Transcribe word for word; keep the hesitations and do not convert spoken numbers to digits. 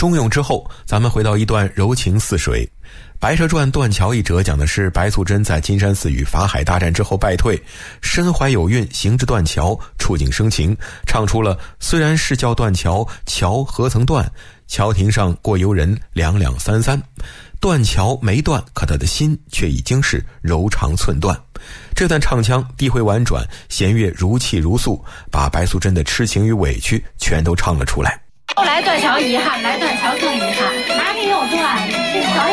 中庸之后，咱们回到一段柔情似水。白蛇传断桥一折讲的是白素贞在金山寺与法海大战之后败退，身怀有孕，行至断桥，触景生情，唱出了虽然是叫断桥，桥何曾断，桥亭上过游人两两三三。断桥没断，可他的心却已经是柔肠寸断。这段唱腔低回婉转，弦乐如泣如诉，把白素贞的痴情与委屈全都唱了出来。 后来断桥遗憾，来断桥更遗憾，哪里有断